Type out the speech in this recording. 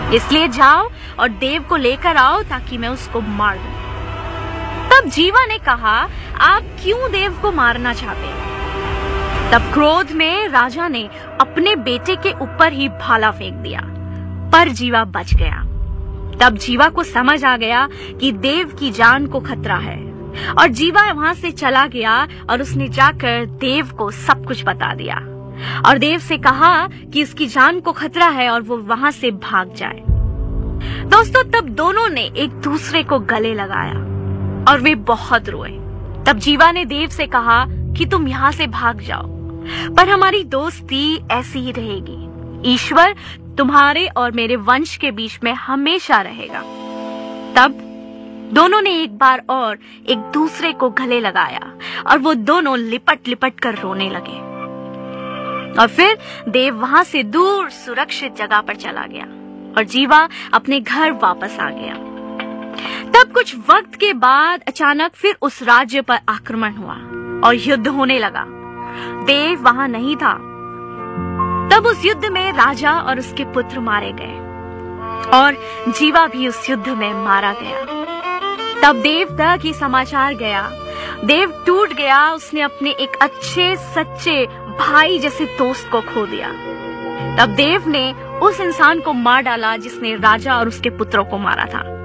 इसलिए जाओ और देव को लेकर आओ ताकि मैं उसको मार दूं। तब जीवा ने कहा, आप क्यों देव को मारना चाहते हैं? तब क्रोध में राजा ने अपने बेटे के ऊपर ही भाला फेंक दिया, पर जीवा बच गया। तब जीवा को समझ आ गया कि देव की जान को खतरा है, और जीवा वहां से चला गया और उसने जाकर देव को सब कुछ बता दिया और देव से कहा कि इसकी जान को खतरा है और वो वहां से भाग जाए। दोस्तों, तब दोनों ने एक दूसरे को गले लगाया और वे बहुत रोए। तब जीवा ने देव से कहा कि तुम यहाँ से भाग जाओ, पर हमारी दोस्ती ऐसी ही रहेगी। ईश्वर तुम्हारे और मेरे वंश के बीच में हमेशा रहेगा। तब दोनों ने एक बार और एक दूसरे को गले लगाया और वो दोनों लिपट लिपट कर रोने लगे। और फिर देव वहां से दूर सुरक्षित जगह पर चला गया और जीवा अपने घर वापस आ गया। तब कुछ वक्त के बाद अचानक फिर उस राज्य पर आक्रमण हुआ और युद्ध होने लगा। देव वहां नहीं था। तब उस युद्ध में राजा और उसके पुत्र मारे गए और जीवा भी उस युद्ध में मारा गया। तब देव तक ये समाचार गया। देव टूट गया। उसने अपने एक अच्छे सच्चे भाई जैसे दोस्त को खो दिया। तब देव ने उस इंसान को मार डाला जिसने राजा और उसके पुत्रों को मारा था।